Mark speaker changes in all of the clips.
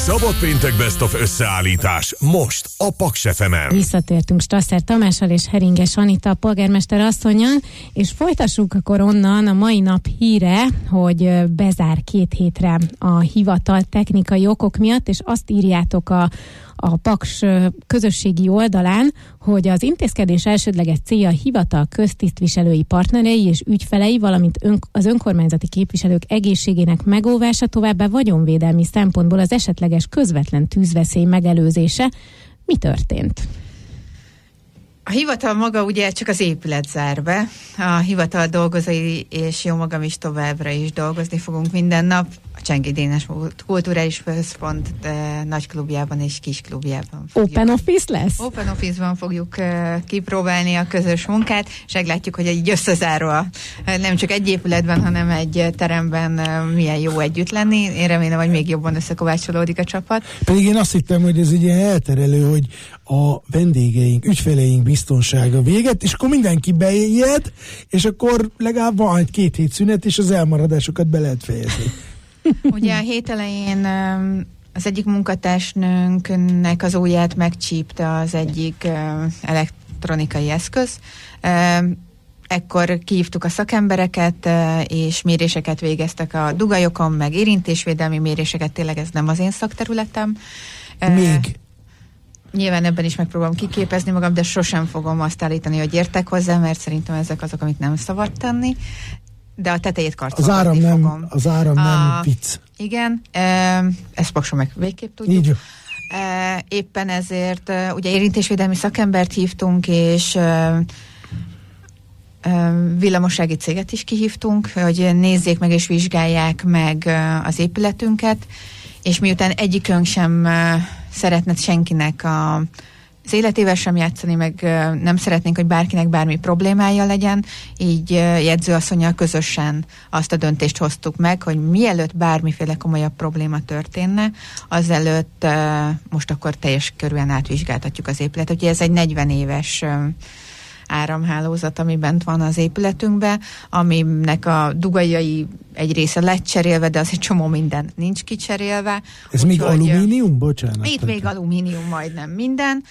Speaker 1: Szabadpéntek Best of összeállítás most a Paks FM-en.
Speaker 2: Visszatértünk Strasser Tamással és Heringes Anita polgármester asszonnyal, és folytassuk akkor onnan a mai nap híre, hogy bezár 2 hétre a hivatal technikai okok miatt, és azt írjátok a Paks közösségi oldalán, hogy az intézkedés elsődleges célja a hivatal köztisztviselői partnerei és ügyfelei, valamint az önkormányzati képviselők egészségének megóvása, továbbá vagyonvédelmi szempontból az esetleges közvetlen tűzveszély megelőzése. Mi történt?
Speaker 3: A hivatal maga ugye csak az épület zár be. A hivatal dolgozói és jó magam is továbbra is dolgozni fogunk minden nap. A Csengi Dénes Kulturális Központ nagy klubjában és kis klubjában.
Speaker 2: Open office lesz?
Speaker 3: Open office-ban fogjuk kipróbálni a közös munkát, és meglátjuk, hogy így összezárva nem csak egy épületben, hanem egy teremben milyen jó együtt lenni. Én remélem, hogy még jobban összekovácsolódik a csapat.
Speaker 4: Pedig én azt hittem, hogy ez egy ilyen elterelő, hogy a vendégeink, ügyfeleink biztonsága véget, és akkor mindenki bejed, és akkor legalább van egy 2 hét szünet, és az elmaradásokat be lehet fejezni.
Speaker 3: Ugye a hét elején az egyik munkatársnőnknek az ujját megcsípte az egyik elektronikai eszköz. Ekkor kihívtuk a szakembereket, és méréseket végeztek a dugajokon, meg érintésvédelmi méréseket, tényleg ez nem az én szakterületem.
Speaker 4: Még?
Speaker 3: Nyilván ebben is megpróbálom kiképezni magam, de sosem fogom azt állítani, hogy értek hozzá, mert szerintem ezek azok, amit nem szabad tenni. De a tetejét karcolgatni fogom.
Speaker 4: Az áram nem vicc.
Speaker 3: Igen, ezt Pakson meg végképp tudjuk.
Speaker 4: Így.
Speaker 3: Éppen ezért ugye érintésvédelmi szakembert hívtunk, és villamossági céget is kihívtunk, hogy nézzék meg és vizsgálják meg az épületünket, és miután egyikünk sem szeretne senkinek az életével sem játszani, meg nem szeretnénk, hogy bárkinek bármi problémája legyen, így jegyzőasszonnyal közösen azt a döntést hoztuk meg, hogy mielőtt bármiféle komolyabb probléma történne, azelőtt most akkor teljes körűen átvizsgáltatjuk az épületet. Ugye ez egy 40 éves áramhálózat, ami bent van az épületünkben, aminek a dugajai egy része lett cserélve, de az egy csomó minden nincs kicserélve.
Speaker 4: Ez még alumínium? Bocsánat.
Speaker 3: Itt még alumínium, majdnem minden,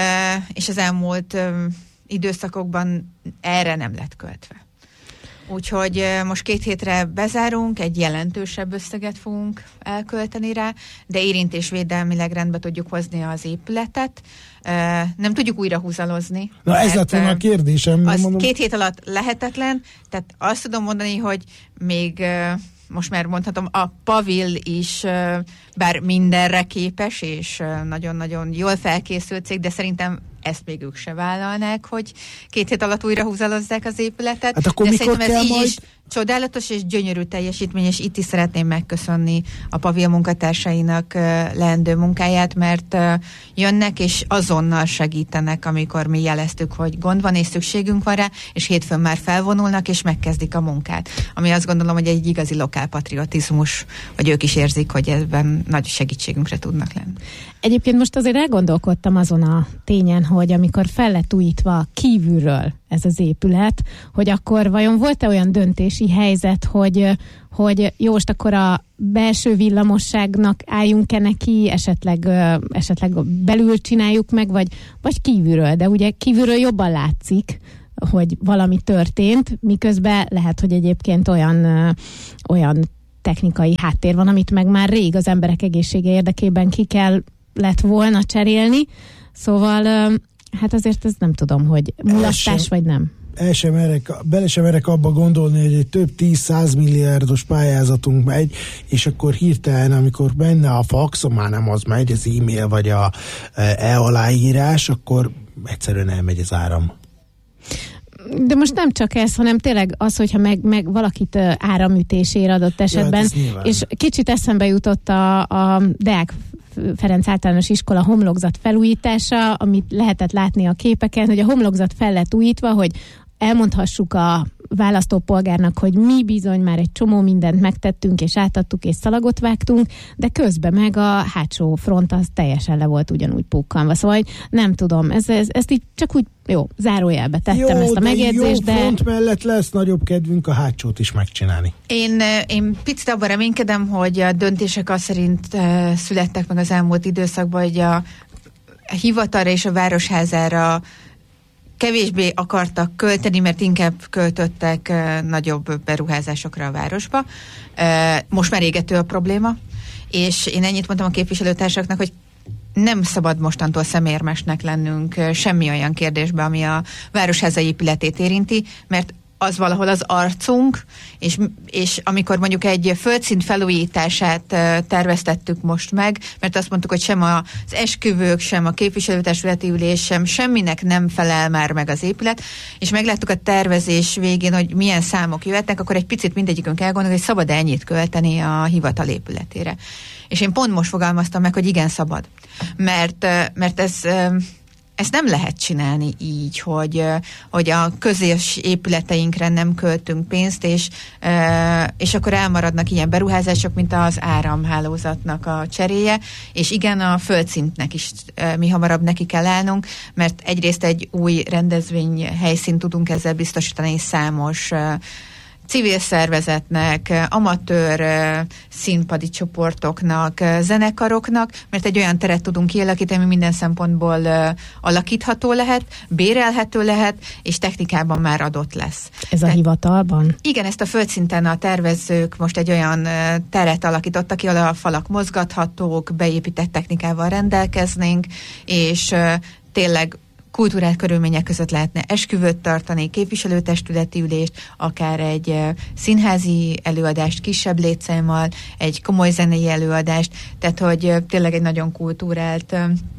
Speaker 3: és az elmúlt időszakokban erre nem lett költve. Úgyhogy most 2 hétre bezárunk, egy jelentősebb összeget fogunk elkölteni rá, de érintésvédelmileg rendbe tudjuk hozni az épületet. Nem tudjuk újra húzalozni.
Speaker 4: Na ez lett volna a kérdésem.
Speaker 3: Az 2 hét alatt lehetetlen, tehát azt tudom mondani, hogy még most már mondhatom, a Pavil is bár mindenre képes, és nagyon-nagyon jól felkészült cég, de szerintem ezt még ők se vállalnák, hogy 2 hét alatt újra húzalozzák az épületet.
Speaker 4: Hát akkor
Speaker 3: de
Speaker 4: mikor
Speaker 3: szerintem ez így
Speaker 4: majd...
Speaker 3: is csodálatos és gyönyörű teljesítmény, és itt is szeretném megköszönni a Pavil munkatársainak leendő munkáját, mert jönnek és azonnal segítenek, amikor mi jeleztük, hogy gond van és szükségünk van rá, és hétfőn már felvonulnak és megkezdik a munkát. Ami azt gondolom, hogy egy igazi lokálpatriotizmus, hogy ők is érzik, hogy ebben nagy segítségünkre tudnak lenni.
Speaker 2: Egyébként most azért elgondolkodtam azon a tényen, hogy amikor fel lett újítva kívülről ez az épület, hogy akkor vajon volt-e olyan döntési helyzet, hogy jó, most akkor a belső villamosságnak álljunk-e neki, esetleg belül csináljuk meg, vagy kívülről, de ugye kívülről jobban látszik, hogy valami történt, miközben lehet, hogy egyébként olyan technikai háttér van, amit meg már rég az emberek egészsége érdekében ki kellett volna cserélni. Szóval hát azért ez nem tudom, hogy mulasztás vagy nem.
Speaker 4: Bele sem merek abba gondolni, hogy egy több 10-100 milliárdos pályázatunk megy, és akkor hirtelen, amikor benne a fax, már nem az megy, az e-mail vagy a e-aláírás, akkor egyszerűen elmegy az áram.
Speaker 2: De most nem csak ez, hanem tényleg az, hogyha meg valakit áramütésére adott esetben,
Speaker 4: hát
Speaker 2: és kicsit eszembe jutott a Deák Ferenc általános iskola homlokzat felújítása, amit lehetett látni a képeken, hogy a homlokzat fel lett újítva, hogy elmondhassuk a választópolgárnak, hogy mi bizony már egy csomó mindent megtettünk, és átadtuk, és szalagot vágtunk, de közben meg a hátsó front az teljesen le volt ugyanúgy pukkanva. Szóval nem tudom, ezt így csak úgy jó, zárójelbe tettem ezt a megjegyzést, de...
Speaker 4: Jó front mellett lesz nagyobb kedvünk a hátsót is megcsinálni.
Speaker 3: Én picit abban reménykedem, hogy a döntések azt szerint születtek meg az elmúlt időszakban, hogy a hivatalra és a városházára kevésbé akartak költeni, mert inkább költöttek nagyobb beruházásokra a városba. Most már égető a probléma, és én ennyit mondtam a képviselőtársaknak, hogy nem szabad mostantól szemérmesnek lennünk semmi olyan kérdésbe, ami a városháza épületét érinti, mert az valahol az arcunk, és amikor mondjuk egy földszint felújítását terveztettük most meg, mert azt mondtuk, hogy sem az esküvők, sem a képviselőtestületi ülés, sem semminek nem felel már meg az épület, és megláttuk a tervezés végén, hogy milyen számok jöhetnek, akkor egy picit mindegyikünk elgondolni, hogy szabad ennyit költeni a hivatal épületére. És én pont most fogalmaztam meg, hogy igen, szabad. Mert ezt nem lehet csinálni így, hogy a közös épületeinkre nem költünk pénzt, és akkor elmaradnak ilyen beruházások, mint az áramhálózatnak a cseréje, és igen, a földszintnek is mi hamarabb neki kell állnunk, mert egyrészt egy új rendezvényhelyszínt tudunk ezzel biztosítani számos civil szervezetnek, amatőr színpadi csoportoknak, zenekaroknak, mert egy olyan teret tudunk kialakítani, ami minden szempontból alakítható lehet, bérelhető lehet, és technikában már adott lesz.
Speaker 2: Ez a hivatalban? Igen,
Speaker 3: ezt a földszinten a tervezők most egy olyan teret alakítottak ki, ahol a falak mozgathatók, beépített technikával rendelkeznénk, és tényleg kultúrát körülmények között lehetne esküvőt tartani, képviselőtestületi ülést, akár egy színházi előadást kisebb létszámmal, egy komoly zenei előadást, tehát hogy tényleg egy nagyon kultúrált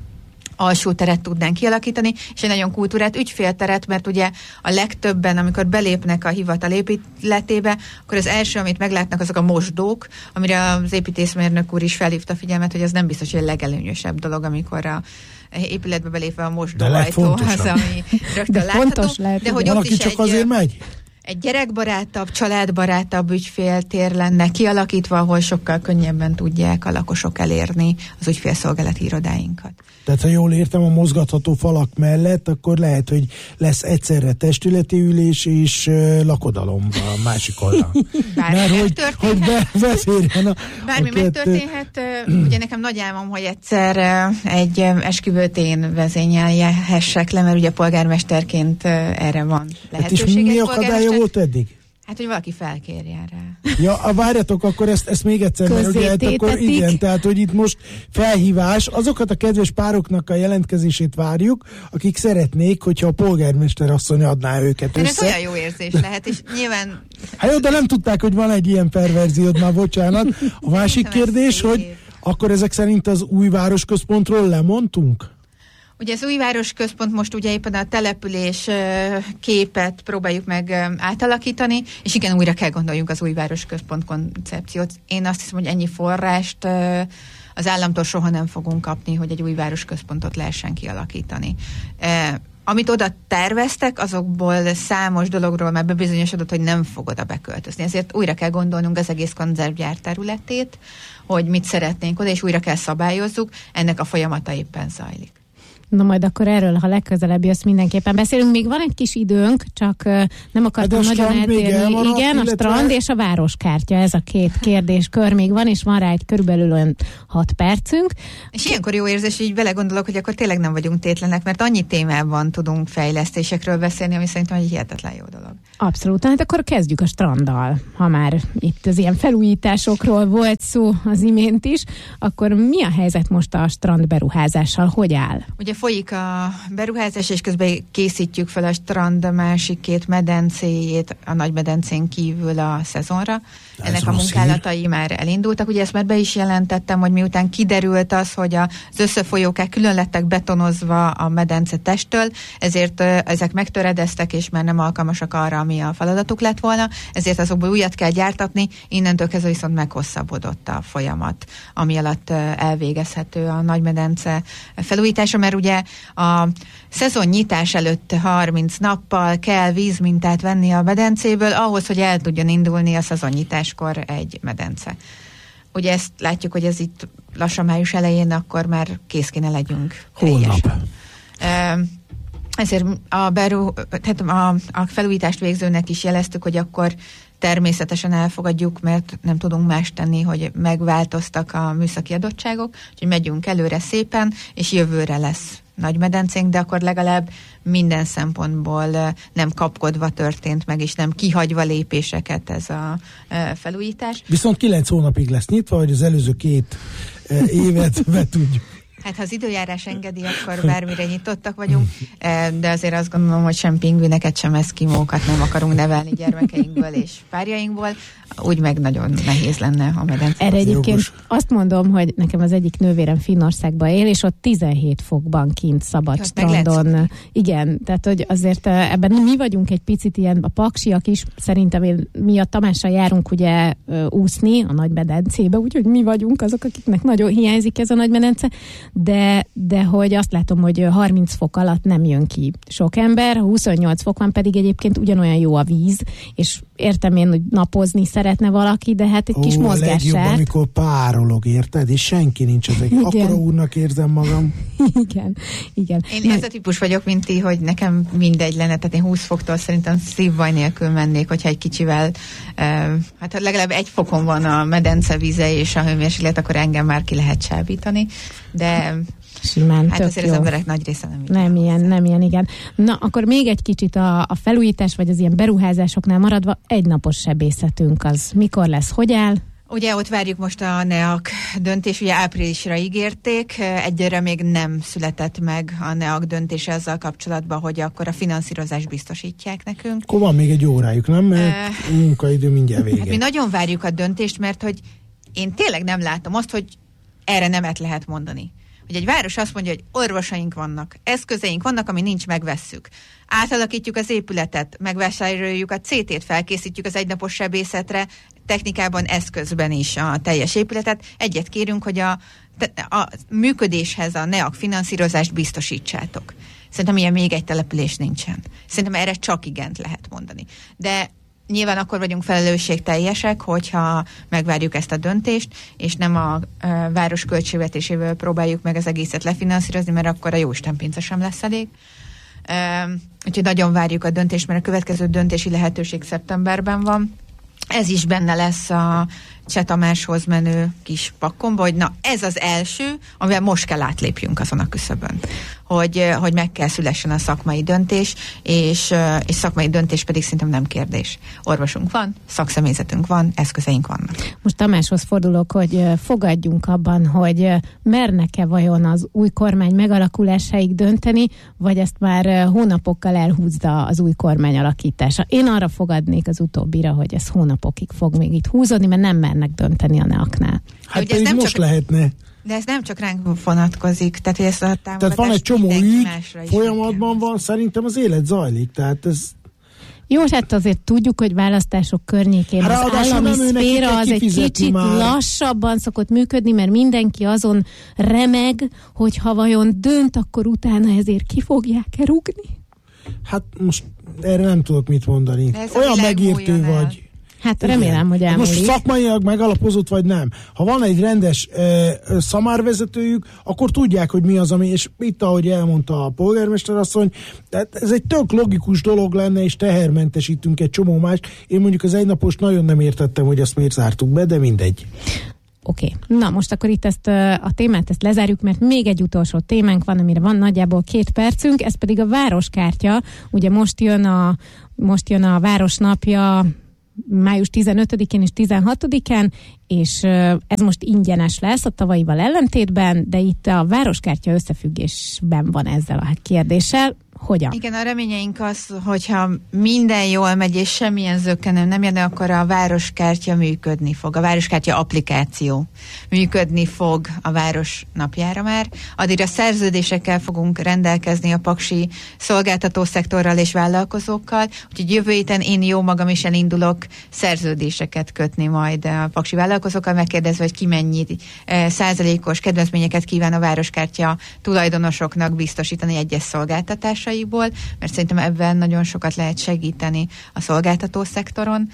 Speaker 3: alsó teret tudnánk kialakítani, és egy nagyon kultúrát ügyfélteret, mert ugye a legtöbben, amikor belépnek a hivatal épületébe, akkor az első, amit meglátnak, azok a mosdók, amire az építészmérnök úr is felhívta figyelmet, hogy ez nem biztos, hogy a legelőnyösebb dolog, amikor a épületbe belépve a mosdóajtó az, ami rögtön látható. De hogy
Speaker 4: valaki csak azért megy?
Speaker 3: Egy gyerekbarátabb, családbarátabb ügyféltér lenne kialakítva, ahol sokkal könnyebben tudják a lakosok elérni az ügyfélszolgálati irodáinkat.
Speaker 4: Tehát, ha jól értem, a mozgatható falak mellett, akkor lehet, hogy lesz egyszerre testületi ülés és lakodalom a másik oldalon.
Speaker 3: Bármi
Speaker 4: megtörténhet.
Speaker 3: Bármi megtörténhet. Ugye nekem nagy álmom, hogy egyszer egy esküvőt én vezényelhessek le, mert ugye polgármesterként erre van lehetőség.
Speaker 4: Hát és mi akadálya volt eddig?
Speaker 3: Hát, hogy valaki felkérjen rá.
Speaker 4: Ja, várjatok, akkor ezt még egyszer, mert ugye akkor igen, tehát, hogy itt most felhívás, azokat a kedves pároknak a jelentkezését várjuk, akik szeretnék, hogyha a polgármester asszony adná őket össze.
Speaker 3: Ez olyan jó érzés lehet, és nyilván...
Speaker 4: Hát jó, de nem tudták, hogy van egy ilyen perverziód, már bocsánat. A másik kérdés, hogy akkor ezek szerint az új városközpontról lemondtunk?
Speaker 3: Ugye az új városközpont most ugye éppen a település képet próbáljuk meg átalakítani, és igen, újra kell gondoljunk az új városközpont koncepciót. Én azt hiszem, hogy ennyi forrást az államtól soha nem fogunk kapni, hogy egy új városközpontot lehessen kialakítani. Amit oda terveztek, azokból számos dologról már bebizonyosodott, hogy nem fog oda beköltözni. Ezért újra kell gondolnunk az egész konzervgyár területét, hogy mit szeretnénk oda, és újra kell szabályozzuk. Ennek a folyamata éppen zajlik.
Speaker 2: Na majd akkor erről, ha legközelebb jössz, mindenképpen beszélünk. Még van egy kis időnk, csak nem akartam nagyon eltérni. Igen, a strand és a városkártya, ez a két kérdéskör még van, és van rá egy körülbelül olyan 6 percünk.
Speaker 3: És ilyenkor jó érzés, hogy így belegondolok, hogy akkor tényleg nem vagyunk tétlenek, mert annyi témában tudunk fejlesztésekről beszélni, ami szerintem egy hihetetlen jó dolog.
Speaker 2: Abszolút, hát akkor kezdjük a stranddal. Ha már itt az ilyen felújításokról volt szó az imént is, akkor mi a helyzet most a strand beruházással? Hogy áll?
Speaker 3: Ugye folyik a beruházás, és közben készítjük fel a strand másik 2 medencéjét, a nagy medencén kívül a szezonra. Ennek a munkálatai már elindultak. Ugye ezt már be is jelentettem, hogy miután kiderült az, hogy az összefolyókák külön lettek betonozva a medence testtől, ezért ezek megtöredeztek, és már nem alkalmasak arra, ami a feladatuk lett volna, ezért azokból újat kell gyártatni, innentől kezdve viszont meghosszabbodott a folyamat, ami alatt elvégezhető a nagy medence felújítása, mert ugye ugye a szezonnyitás előtt 30 nappal kell vízmintát venni a medencéből ahhoz, hogy el tudjon indulni a szezonnyitáskor egy medence. Ugye ezt látjuk, hogy ez itt lassan május elején, akkor már kész kéne legyünk.
Speaker 4: Holnap.
Speaker 3: Ezért a felújítást végzőnek is jeleztük, hogy akkor természetesen elfogadjuk, mert nem tudunk más tenni, hogy megváltoztak a műszaki adottságok, úgyhogy megyünk előre szépen, és jövőre lesz nagy medencénk, de akkor legalább minden szempontból nem kapkodva történt meg, és nem kihagyva lépéseket ez a felújítás.
Speaker 4: Viszont 9 hónapig lesz nyitva, hogy az előző 2 évet tudjuk.
Speaker 3: Hát ha az időjárás engedi, akkor bármire nyitottak vagyunk, de azért azt gondolom, hogy sem pingvineket, sem eszkimókat nem akarunk nevelni gyermekeinkből és párjainkból, úgy meg nagyon nehéz lenne a medence.
Speaker 2: Erre egyébként azt mondom, hogy nekem az egyik nővérem Finnországban él, és ott 17 fokban kint szabad strandon. Igen, tehát hogy azért ebben mi vagyunk egy picit ilyen, a paksiak is, szerintem mi a Tamással járunk ugye úszni a nagy medencébe, úgyhogy mi vagyunk azok, akiknek nagyon hiányzik ez a nagy medence, de hogy azt látom, hogy 30 fok alatt nem jön ki sok ember, 28 fok van, pedig egyébként ugyanolyan jó a víz, és értem én, hogy napozni szeretne valaki, de hát egy kis mozgás.
Speaker 4: A legjobb, amikor párolog, érted? És senki nincs az egész. Akkora úrnak érzem magam.
Speaker 2: Igen.
Speaker 3: Én ez a típus vagyok, mint ti, hogy nekem mindegy lenne, tehát én 20 foktól szerintem szívbaj nélkül mennék, hogyha egy kicsivel, hát legalább 1 fokon van a medence víze és a hőmérséklet, akkor engem már ki lehet csábítani, de
Speaker 2: simán,
Speaker 3: hát azért
Speaker 2: jó.
Speaker 3: Az emberek nagy része
Speaker 2: nem ilyen, igen. Na, akkor még egy kicsit a felújítás, vagy az ilyen beruházásoknál maradva, egynapos sebészetünk az mikor lesz, hogy áll?
Speaker 3: Ugye ott várjuk most a NEAK döntés, ugye áprilisra ígérték, egyre még nem született meg a NEAK döntése azzal kapcsolatban, hogy akkor a finanszírozást biztosítják nekünk.
Speaker 4: Akkor van még egy órájuk, nem? Mert munkaidő mindjárt vége.
Speaker 3: Hát mi nagyon várjuk a döntést, mert hogy én tényleg nem látom azt, hogy erre nemet lehet mondani. Hogy egy város azt mondja, hogy orvosaink vannak, eszközeink vannak, ami nincs, megvesszük. Átalakítjuk az épületet, megvásároljuk a CT-t, felkészítjük az egynapos sebészetre, technikában, eszközben is a teljes épületet. Egyet kérünk, hogy a működéshez a NEAK finanszírozást biztosítsátok. Szerintem ilyen még egy település nincsen. Szerintem erre csak igent lehet mondani. De nyilván akkor vagyunk felelősségteljesek, hogyha megvárjuk ezt a döntést, és nem a város költségvetéséből próbáljuk meg az egészet lefinanszírozni, mert akkor a jóisten pénze sem lesz elég. Úgyhogy nagyon várjuk a döntést, mert a következő döntési lehetőség szeptemberben van. Ez is benne lesz a Cseh Tamáshoz menő kis pakkomba, hogy na ez az első, amivel most kell átlépjünk azon a küszöbön. Hogy meg kell szülessen a szakmai döntés, és szakmai döntés pedig szerintem nem kérdés. Orvosunk van, szakszemélyzetünk van, eszközeink vannak.
Speaker 2: Most Tamáshoz fordulok, hogy fogadjunk abban, hogy mernek-e vajon az új kormány megalakulásáig dönteni, vagy ezt már hónapokkal elhúzza az új kormány alakítása. Én arra fogadnék az utóbbira, hogy ez hónapokig fog még itt húzódni, mert nem mernek dönteni a NEAK-nál.
Speaker 4: Hát pedig nem most lehetne.
Speaker 3: De ez nem csak ránk vonatkozik, tehát ezt a támogatást.
Speaker 4: Tehát van egy csomó ügy, folyamatban van, szerintem az élet zajlik, tehát ez...
Speaker 2: Jó, hát azért tudjuk, hogy választások környékén az állami szféra az egy kicsit lassabban szokott működni, mert mindenki azon remeg, hogy ha vajon dönt, akkor utána ezért ki fogják-e rúgni?
Speaker 4: Hát most erre nem tudok mit mondani. Olyan megértő vagy.
Speaker 2: Hát remélem, hogy elmúlik.
Speaker 4: Most szakmaiak megalapozott, vagy nem. Ha van egy rendes szamárvezetőjük, akkor tudják, hogy mi az, ami, és itt, ahogy elmondta a polgármester asszony, tehát ez egy tök logikus dolog lenne, és tehermentesítünk egy csomó mást. Én mondjuk az egynapos nagyon nem értettem, hogy azt miért zártuk be, de mindegy.
Speaker 2: Oké. Na most akkor itt ezt a témát ezt lezárjuk, mert még egy utolsó témánk van, amire van nagyjából 2 percünk, ez pedig a városkártya. Ugye most jön a Városnapja május 15-én és 16-án, és ez most ingyenes lesz a tavalyival ellentétben, de itt a városkártya összefüggésben van ezzel a kérdéssel, hogyan?
Speaker 3: Igen, a reményeink az, hogyha minden jól megy, és semmilyen zökkenő nem jön, akkor a városkártya működni fog. A városkártya applikáció működni fog a város napjára már. Addigra szerződésekkel fogunk rendelkezni a paksi szolgáltatószektorral és vállalkozókkal, úgyhogy jövő héten én jó magam is elindulok szerződéseket kötni majd a paksi vállalkozókkal, megkérdezve, hogy ki mennyi százalékos kedvezményeket kíván a városkártya tulajdonosoknak biztosítani egyes szolgáltatásaiból, mert szerintem ebben nagyon sokat lehet segíteni a szolgáltató szektoron.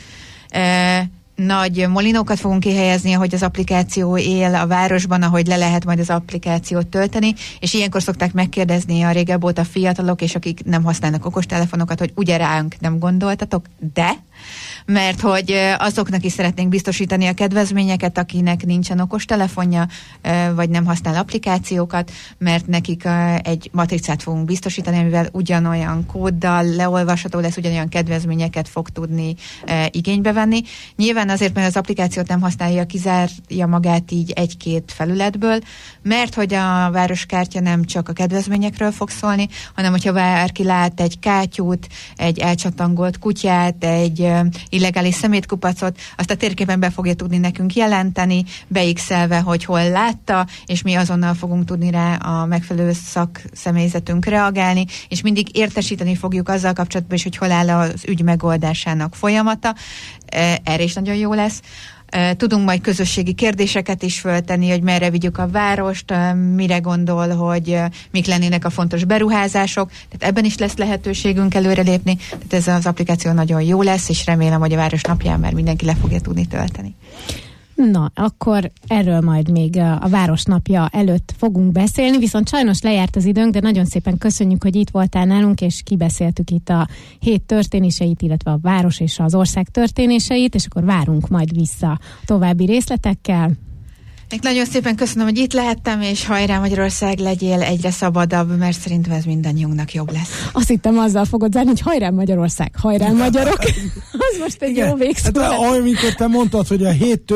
Speaker 3: Nagy molinókat fogunk kihelyezni, ahogy az applikáció él a városban, ahogy le lehet majd az applikációt tölteni, és ilyenkor szokták megkérdezni a régebb óta fiatalok, és akik nem használnak okostelefonokat, hogy ugye ránk nem gondoltatok, de mert hogy azoknak is szeretnénk biztosítani a kedvezményeket, akinek nincsen okostelefonja, vagy nem használ applikációkat, mert nekik egy matricát fogunk biztosítani, amivel ugyanolyan kóddal leolvasható lesz, ugyanolyan kedvezményeket fog tudni igénybe venni. Nyilván azért, mert az applikációt nem használja, kizárja magát így egy-két felületből, mert hogy a városkártya nem csak a kedvezményekről fog szólni, hanem hogyha bárki lát egy kátyút, egy elcsatangolt kutyát, egy illegális szemétkupacot, azt a térképen be fogja tudni nekünk jelenteni, beixelve, hogy hol látta, és mi azonnal fogunk tudni rá a megfelelő szakszemélyzetünk reagálni, és mindig értesíteni fogjuk azzal kapcsolatban is, hogy hol áll az ügy megoldásának folyamata. Erre is nagyon jó lesz. Tudunk majd közösségi kérdéseket is föltenni, hogy merre vigyük a várost, mire gondol, hogy mik lennének a fontos beruházások. Tehát ebben is lesz lehetőségünk előrelépni. Tehát ez az applikáció nagyon jó lesz, és remélem, hogy a város napján már mindenki le fogja tudni tölteni.
Speaker 2: Na, akkor erről majd még a Városnapja előtt fogunk beszélni, viszont sajnos lejárt az időnk, de nagyon szépen köszönjük, hogy itt voltál nálunk, és kibeszéltük itt a hét történéseit, illetve a város és az ország történéseit, és akkor várunk majd vissza további részletekkel.
Speaker 3: Nagyon szépen köszönöm, hogy itt lehettem, és hajrá Magyarország, legyél egyre szabadabb, mert szerintem ez mindannyiunknak jobb lesz.
Speaker 2: Azt hittem, azzal fogod zárni, hogy hajrá Magyarország, hajrá magyarok. Az most egy jó végszó.
Speaker 4: Hát, amikor te mondtad, hogy a hét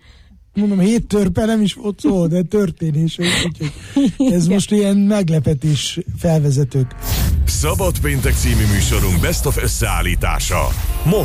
Speaker 4: törpe nem is volt szó, de történés. Úgyhogy ez most ilyen meglepetés felvezetők.
Speaker 1: Szabad péntek című műsorunk Best of összeállítása.